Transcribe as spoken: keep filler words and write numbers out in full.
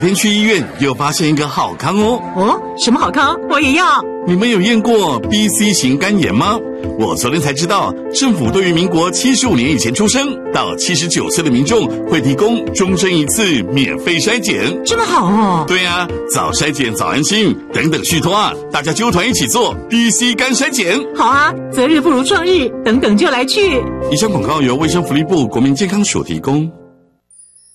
天去医院又发现一个好康哦！ 哦，什么好康？我也要。 你们有验过 B C 型肝炎吗？我昨天才知道，政府对于民国七十五年以前出生到七十九岁的民众会提供终身一次免费筛检。 这么好哦！ 对啊，早筛检早安心，等等续托啊，大家揪团一起做 B C 肝筛检。 好啊，择日不如撞日，等等就来去。 以上广告由卫生福利部国民健康署提供。